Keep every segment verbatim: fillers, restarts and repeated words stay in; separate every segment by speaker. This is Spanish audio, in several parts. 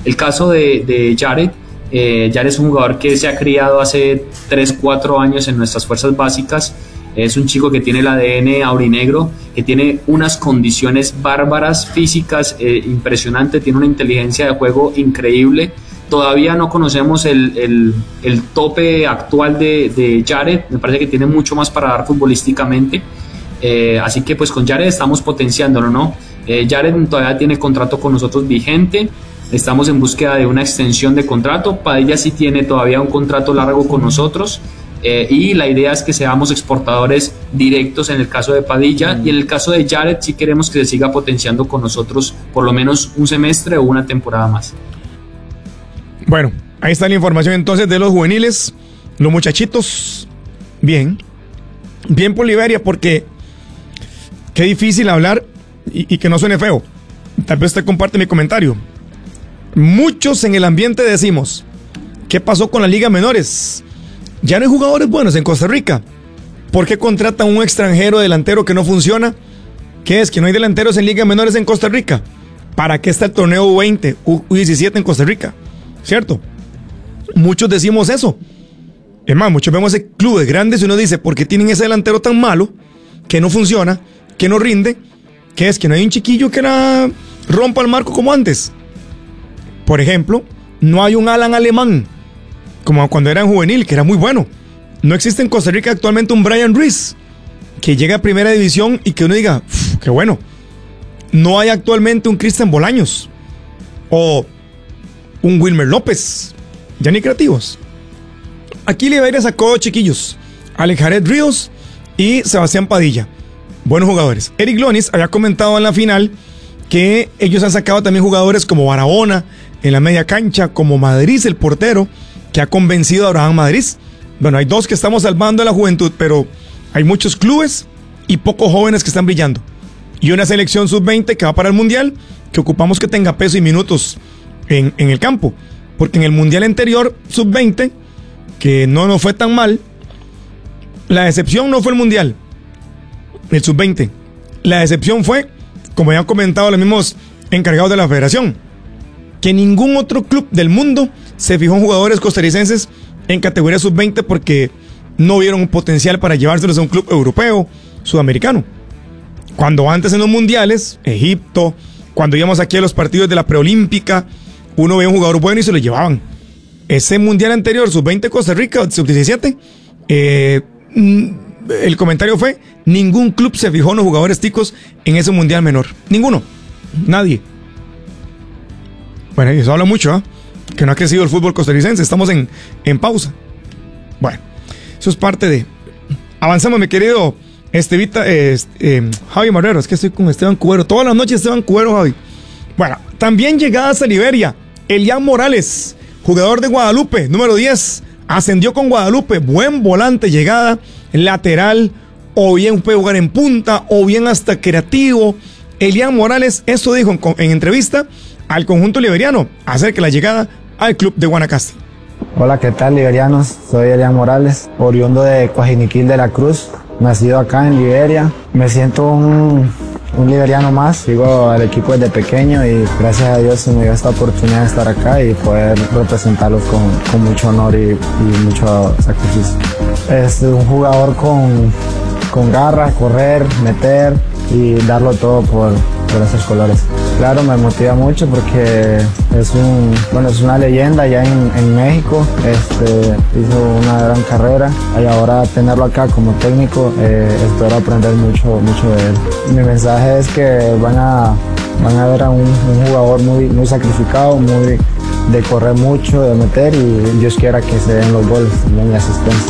Speaker 1: El caso de, de Jared, eh, Jared es un jugador que se ha criado hace tres cuatro años en nuestras fuerzas básicas. Es un chico que tiene el A D N aurinegro, que tiene unas condiciones bárbaras físicas eh, impresionantes, tiene una inteligencia de juego increíble. Todavía no conocemos el, el, el tope actual de, de Jared, me parece que tiene mucho más para dar futbolísticamente, eh, así que pues con Jared estamos potenciándolo, ¿no? Eh, Jared todavía tiene contrato con nosotros vigente, estamos en búsqueda de una extensión de contrato. Padilla sí tiene todavía un contrato largo con nosotros, eh, y la idea es que seamos exportadores directos en el caso de Padilla, mm. y en el caso de Jared sí queremos que se siga potenciando con nosotros por lo menos un semestre o una temporada más.
Speaker 2: Bueno, ahí está la información entonces de los juveniles, los muchachitos. Bien, bien por Liberia, porque qué difícil hablar y, y que no suene feo. Tal vez usted comparte mi comentario. Muchos en el ambiente decimos, ¿qué pasó con la Liga Menores? Ya no hay jugadores buenos en Costa Rica. ¿Por qué contratan un extranjero delantero que no funciona? ¿Qué es? ¿Que no hay delanteros en Liga Menores en Costa Rica? ¿Para qué está el torneo U veinte, U diecisiete en Costa Rica? ¿Cierto? Muchos decimos eso. Es más, muchos vemos ese clubes grandes y uno dice, ¿por qué tienen ese delantero tan malo, que no funciona, que no rinde? ¿Qué es? ¿Que no hay un chiquillo que la rompa el marco como antes? Por ejemplo, no hay un Alan alemán, como cuando era en juvenil, que era muy bueno. No existe en Costa Rica actualmente un Brian Ruiz, que llega a primera división y que uno diga, qué bueno. No hay actualmente un Cristian Bolaños, o un Wilmer López, ya ni creativos. Aquí Liberia sacó dos chiquillos, Alex Jared Ríos y Sebastián Padilla, buenos jugadores. Eric Lonis había comentado en la final que ellos han sacado también jugadores como Barahona en la media cancha, como Madrid, el portero, que ha convencido a Abraham Madrid. Bueno, hay dos que estamos salvando a la juventud, pero hay muchos clubes y pocos jóvenes que están brillando. Y una selección sub veinte que va para el Mundial, que ocupamos que tenga peso y minutos En, en el campo, porque en el mundial anterior sub veinte, que no nos fue tan mal, la decepción no fue el mundial, el sub veinte, la decepción fue, como ya han comentado los mismos encargados de la federación, que ningún otro club del mundo se fijó en jugadores costarricenses en categoría sub veinte porque no vieron un potencial para llevárselos a un club europeo, sudamericano. Cuando antes en los mundiales, Egipto, cuando íbamos aquí a los partidos de la preolímpica, uno veía un jugador bueno y se lo llevaban. Ese mundial anterior, sub veinte Costa Rica, sub diecisiete, eh, el comentario fue, ningún club se fijó en los jugadores ticos en ese mundial menor. Ninguno. Nadie. Bueno, eso habla mucho, ¿eh? Que no ha crecido el fútbol costarricense. Estamos en, en pausa. Bueno, eso es parte de... Avanzamos, mi querido Estevita, eh, eh, Javi Marrero. Es que estoy con Esteban Cubero. Todas las noches Esteban Cubero, Javi. Bueno, también llegadas a Liberia. Elian Morales, jugador de Guadalupe, número diez, ascendió con Guadalupe, buen volante, llegada, lateral, o bien puede jugar en punta, o bien hasta creativo. Elian Morales, esto dijo en, en entrevista al conjunto liberiano, acerca de la llegada al club de Guanacaste.
Speaker 3: Hola, ¿qué tal, liberianos? Soy Elian Morales, oriundo de Coajiniquil de la Cruz, nacido acá en Liberia. Me siento un... un liberiano más, sigo al equipo desde pequeño y gracias a Dios se me dio esta oportunidad de estar acá y poder representarlos con, con mucho honor y, y mucho sacrificio. Es un jugador con, con garra, correr, meter y darlo todo por, por esos colores. Claro, me motiva mucho porque es un, bueno, es una leyenda ya en, en México, este, hizo una gran carrera y ahora tenerlo acá como técnico, eh, espero aprender mucho, mucho de él. Mi mensaje es que van a, van a ver a un, un jugador muy, muy sacrificado, muy de correr mucho, de meter y Dios quiera que se den los goles también y asistencia.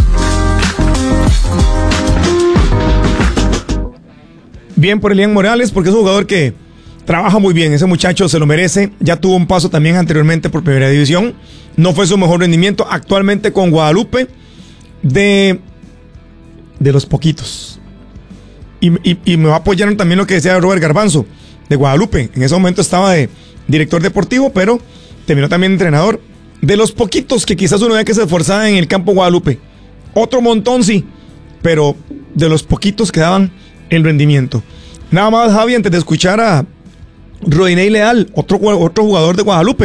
Speaker 2: Bien por Elian Morales, porque es un jugador que trabaja muy bien, ese muchacho se lo merece, ya tuvo un paso también anteriormente por Primera División, no fue su mejor rendimiento, actualmente con Guadalupe, de, de los poquitos. Y, y, y me va a apoyar también lo que decía Robert Garbanzo, de Guadalupe, en ese momento estaba de director deportivo, pero terminó también entrenador, de los poquitos que quizás uno vea que se esforzaba en el campo Guadalupe, otro montón sí, pero de los poquitos que daban el rendimiento. Nada más, Javi, antes de escuchar a Rodinei Leal, otro, otro jugador de Guadalupe.